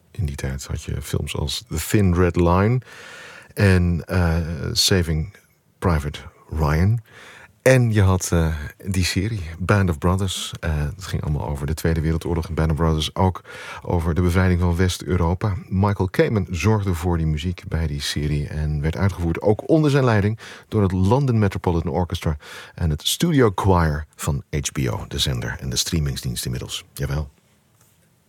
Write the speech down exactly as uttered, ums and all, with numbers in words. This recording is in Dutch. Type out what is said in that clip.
In die tijd had je films als The Thin Red Line en uh, Saving Private Ryan. En je had uh, die serie, Band of Brothers. Uh, het ging allemaal over de Tweede Wereldoorlog. En Band of Brothers ook over de bevrijding van West-Europa. Michael Kamen zorgde voor die muziek bij die serie. En werd uitgevoerd ook onder zijn leiding door het London Metropolitan Orchestra en het Studio Choir van H B O, de zender en de streamingsdienst inmiddels. Jawel.